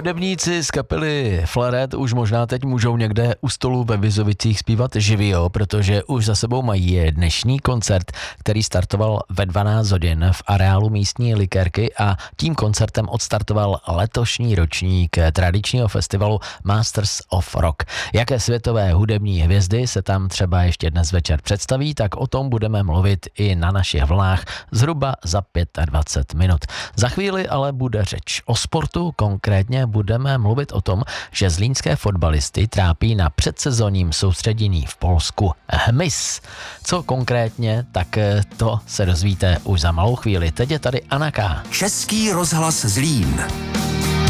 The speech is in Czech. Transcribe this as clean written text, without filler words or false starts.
Hudebníci z kapely Flaret už možná teď můžou někde u stolu ve Vizovicích zpívat živio, protože už za sebou mají dnešní koncert, který startoval ve 12 hodin v areálu místní likérky a tím koncertem odstartoval letošní ročník tradičního festivalu Masters of Rock. Jaké světové hudební hvězdy se tam třeba ještě dnes večer představí, tak o tom budeme mluvit i na našich vlnách zhruba za 25 minut. Za chvíli ale bude řeč o sportu, konkrétně budeme mluvit o tom, že zlínské fotbalisty trápí na předsezonním soustředění v Polsku hmyz. Co konkrétně, tak to se dozvíte už za malou chvíli. Teď je tady Anna K. Český rozhlas Zlín.